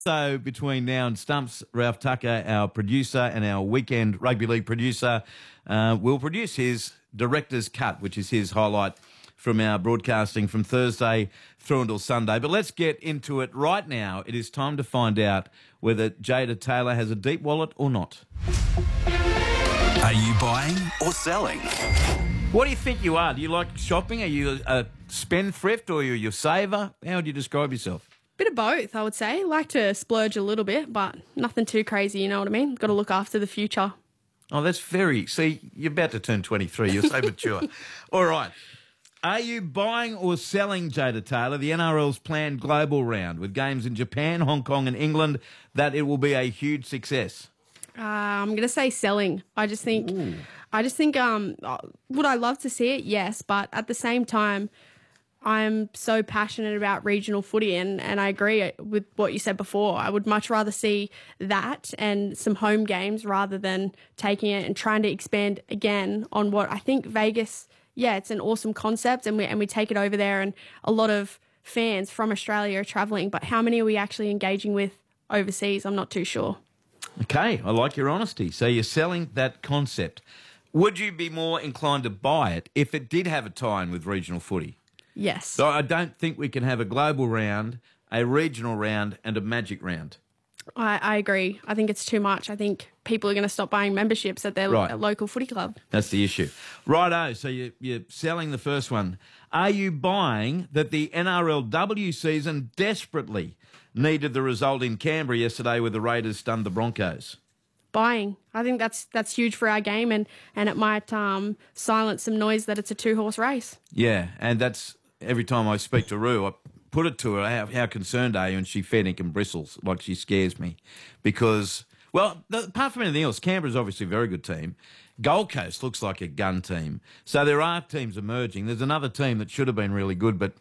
So between now and Stumps, Ralph Tucker, our producer and our weekend rugby league producer, will produce his director's cut, which is his highlight from our broadcasting from Thursday through until Sunday. But let's get into it right now. It is time to find out whether Jada Taylor has a deep wallet or not. Are you buying or selling? What do you think you are? Do you like shopping? Are you a spendthrift or are you a saver? How would you describe yourself? Bit of both, I would say. Like to splurge a little bit, but nothing too crazy, you know what I mean? Got to look after the future. Oh, that's very... See, you're about to turn 23. You're so mature. All right. Are you buying or selling, Jada Taylor, the NRL's planned global round with games in Japan, Hong Kong and England, that it will be a huge success? I'm going to say selling. I just think, would I love to see it? Yes, but at the same time, I'm so passionate about regional footy and I agree with what you said before. I would much rather see that and some home games rather than taking it and trying to expand again on what I think Vegas, yeah, it's an awesome concept and we take it over there and a lot of fans from Australia are travelling, but how many are we actually engaging with overseas? I'm not too sure. Okay, I like your honesty. So you're selling that concept. Would you be more inclined to buy it if it did have a tie-in with regional footy? Yes. So I don't think we can have a global round, a regional round and a magic round. I agree. I think it's too much. I think people are going to stop buying memberships at their local footy club. That's the issue. Righto, so you're selling the first one. Are you buying that the NRLW season desperately needed the result in Canberra yesterday where the Raiders stunned the Broncos? Buying. I think that's huge for our game and it might silence some noise that it's a two-horse race. Yeah, and that's every time I speak to Roo, I put it to her, how concerned are you? And she fair and bristles, like she scares me. Because, well, apart from anything else, Canberra's obviously a very good team. Gold Coast looks like a gun team. So there are teams emerging. There's another team that should have been really good, but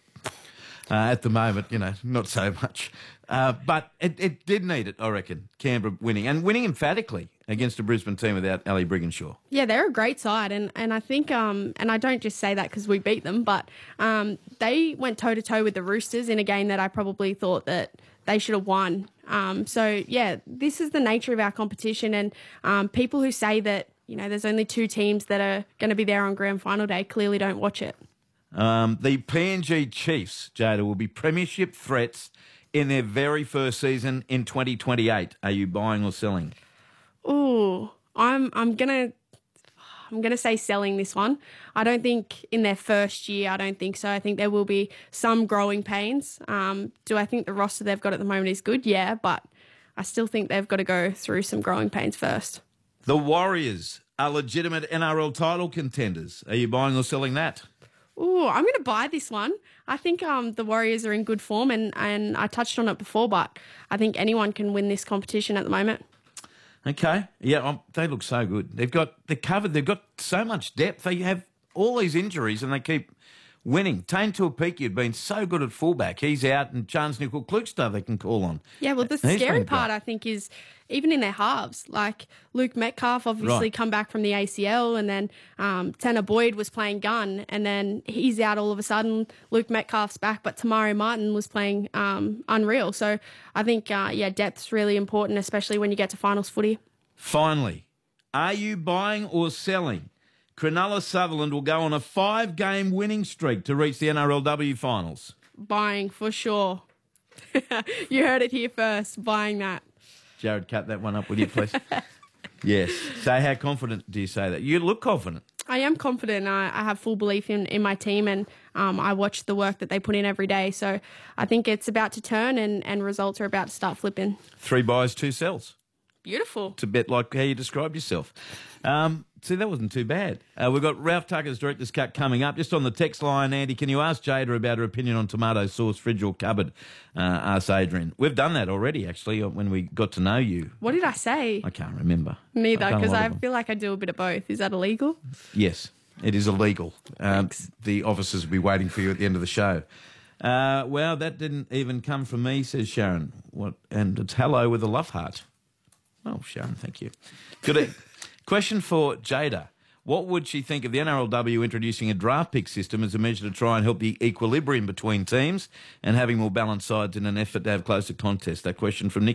at the moment, not so much. But it did need it, I reckon, Canberra winning. And winning emphatically against a Brisbane team without Ali Brigginshaw. Yeah, they're a great side. And I think, and I don't just say that because we beat them, but they went toe-to-toe with the Roosters in a game that I probably thought that they should have won. So, yeah, this is the nature of our competition. And people who say that, there's only two teams that are going to be there on grand final day clearly don't watch it. The PNG Chiefs, Jada, will be premiership threats in their very first season in 2028. Are you buying or selling? Ooh, I'm gonna say selling this one. I don't think in their first year. I don't think so. I think there will be some growing pains. Do I think the roster they've got at the moment is good? Yeah, but I still think they've got to go through some growing pains first. The Warriors are legitimate NRL title contenders. Are you buying or selling that? Ooh, I'm going to buy this one. I think the Warriors are in good form, and I touched on it before, but I think anyone can win this competition at the moment. Okay. Yeah, they look so good. They're covered. They've got so much depth. They have all these injuries, and they keep winning. Tane Tuapiki had been so good at fullback. He's out, and Charles Nickel-Klugstad they can call on. Yeah, well, the scary part, I think, is even in their halves. Like Luke Metcalf obviously come back from the ACL, and then Tanner Boyd was playing gun, and then he's out all of a sudden. Luke Metcalf's back, but Tamari Martin was playing unreal. So I think, depth's really important, especially when you get to finals footy. Finally, are you buying or selling? Cronulla Sutherland will go on a 5-game winning streak to reach the NRLW finals. Buying, for sure. You heard it here first, buying that. Jared, cut that one up, will you, please? Yes. So how confident do you say that? You look confident. I am confident. I have full belief in my team and I watch the work that they put in every day. So I think it's about to turn and results are about to start flipping. 3 buys, 2 sells. Beautiful. It's a bit like how you described yourself. See, that wasn't too bad. We've got Ralph Tucker's Director's Cut coming up. Just on the text line, Andy, can you ask Jada about her opinion on tomato sauce, fridge or cupboard? Ask Adrian. We've done that already, actually, when we got to know you. What did I say? I can't remember. Neither, because I feel like I do a bit of both. Is that illegal? Yes, it is illegal. The officers will be waiting for you at the end of the show. Well, that didn't even come from me, says Sharon. And it's hello with a love heart. Oh, Sharon, thank you. Good. Question for Jada. What would she think of the NRLW introducing a draft pick system as a measure to try and help the equilibrium between teams and having more balanced sides in an effort to have closer contests? That question from Nick.